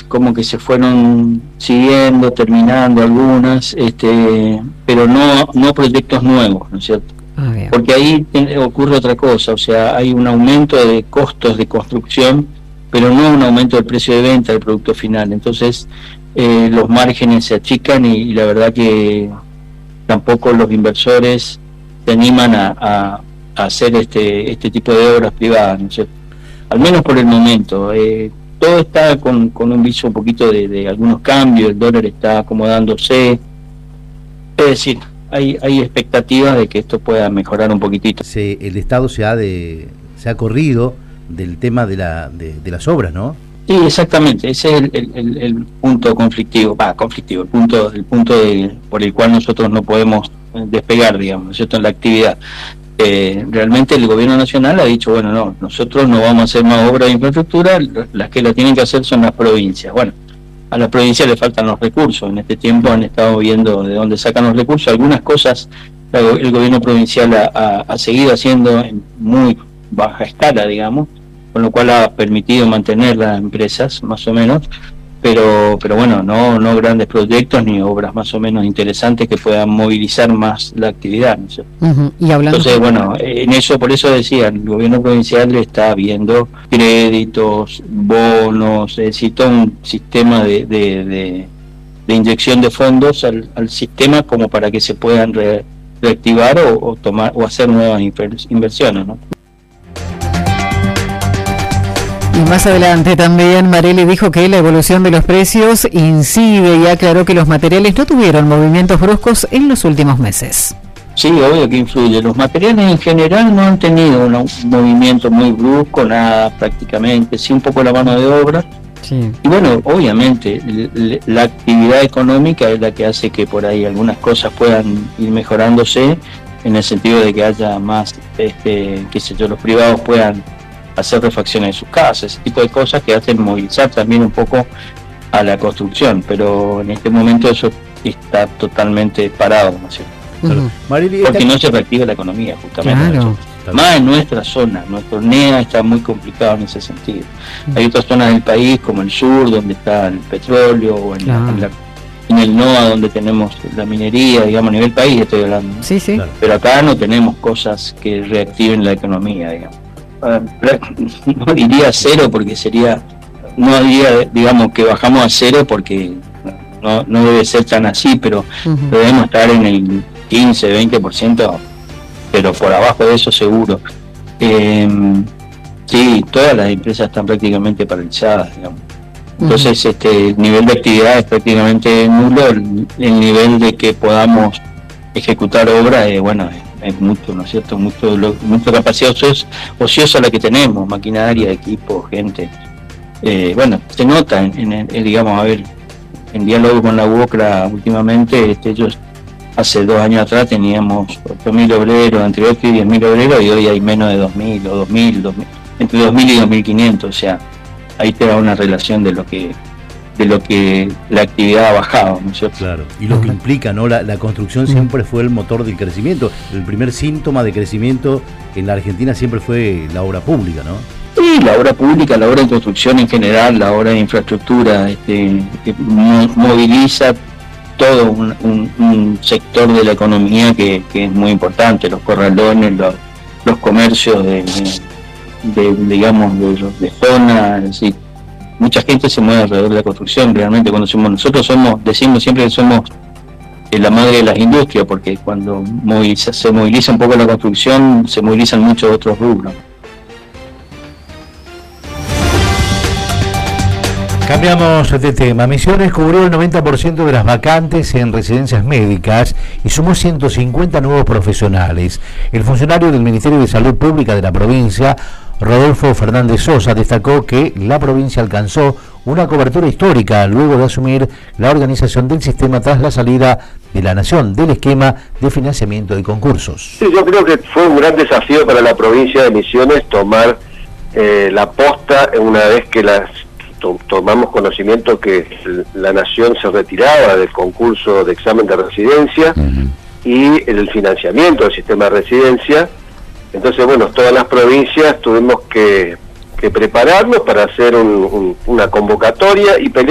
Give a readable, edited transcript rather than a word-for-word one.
obras como que se fueron siguiendo, terminando algunas, pero no proyectos nuevos, ¿no es cierto? Porque ahí ocurre otra cosa, o sea, hay un aumento de costos de construcción, pero no un aumento del precio de venta del producto final. Entonces los márgenes se achican y la verdad que tampoco los inversores se animan a hacer este tipo de obras privadas, ¿no es cierto? Al menos por el momento. Todo está con un viso un poquito de algunos cambios, el dólar está acomodándose, es decir, hay expectativas de que esto pueda mejorar un poquitito. El Estado se ha corrido del tema de las obras, ¿no? Sí, exactamente, ese es el punto conflictivo, el punto por el cual nosotros no podemos despegar, digamos, ¿no es cierto?, en la actividad. Realmente el gobierno nacional ha dicho, bueno, no, nosotros no vamos a hacer más obras de infraestructura, las que la tienen que hacer son las provincias. Bueno, a las provincias le faltan los recursos, en este tiempo han estado viendo de dónde sacan los recursos, algunas cosas el gobierno provincial ha seguido haciendo en muy baja escala, digamos, con lo cual ha permitido mantener las empresas, más o menos, pero bueno, no grandes proyectos ni obras más o menos interesantes que puedan movilizar más la actividad, ¿no es cierto? Y hablando... Entonces, bueno, en eso, por eso decía, el gobierno provincial está viendo créditos, bonos, es decir, todo un sistema de inyección de fondos al sistema como para que se puedan reactivar o tomar o hacer nuevas inversiones, ¿no? Y más adelante también Marelli dijo que la evolución de los precios incide y aclaró que los materiales no tuvieron movimientos bruscos en los últimos meses. Sí, obvio que influye. Los materiales en general no han tenido un movimiento muy brusco, nada prácticamente, sí un poco la mano de obra. Sí. Y bueno, obviamente la actividad económica es la que hace que por ahí algunas cosas puedan ir mejorándose, en el sentido de que haya más, qué sé yo, los privados puedan hacer refacciones de sus casas, ese tipo de cosas que hacen movilizar también un poco a la construcción, pero en este momento eso está totalmente parado, ¿no es cierto? Porque no se reactiva la economía, justamente. Claro. Más en nuestra zona, nuestro NEA está muy complicado en ese sentido. Hay otras zonas del país, como el sur, donde está el petróleo, o en el NOA, donde tenemos la minería, digamos, a nivel país estoy hablando, ¿no? Sí. Claro. Pero acá no tenemos cosas que reactiven la economía, digamos. No diría cero porque no diría, digamos, que bajamos a cero porque no debe ser tan así, pero debemos estar en el 15-20%, pero por abajo de eso seguro. Sí, todas las empresas están prácticamente paralizadas, digamos. Entonces el nivel de actividad es prácticamente nulo, el nivel de que podamos ejecutar obras es mucho, ¿no es cierto? Mucha capacidad ociosa la que tenemos, maquinaria, equipo, gente. Se nota digamos, a ver, en diálogo con la UOCRA últimamente, ellos hace 2 años atrás teníamos 8.000 obreros, entre 8 y 10.000 obreros, y hoy hay menos de 2.000 o 2.000, entre 2.000 y 2.500, o sea, ahí te da una relación de lo que la actividad ha bajado, ¿no es cierto? Claro, y lo que implica, ¿no? La construcción siempre fue el motor del crecimiento. El primer síntoma de crecimiento en la Argentina siempre fue la obra pública, ¿no? Sí, la obra pública, la obra de construcción en general, la obra de infraestructura, que moviliza todo un sector de la economía que es muy importante, los corralones, los comercios de zona, es decir, mucha gente se mueve alrededor de la construcción. Realmente nosotros decimos siempre que somos la madre de las industrias, porque cuando se moviliza un poco la construcción, se movilizan muchos otros rubros. Cambiamos de tema. Misiones cubrió el 90% de las vacantes en residencias médicas y sumó 150 nuevos profesionales. El funcionario del Ministerio de Salud Pública de la provincia, Rodolfo Fernández Sosa, destacó que la provincia alcanzó una cobertura histórica luego de asumir la organización del sistema tras la salida de la Nación del esquema de financiamiento de concursos. Sí, yo creo que fue un gran desafío para la provincia de Misiones tomar la posta una vez que tomamos conocimiento que la Nación se retiraba del concurso de examen de residencia y el financiamiento del sistema de residencia. Entonces, todas las provincias tuvimos que prepararnos para hacer una convocatoria y pelear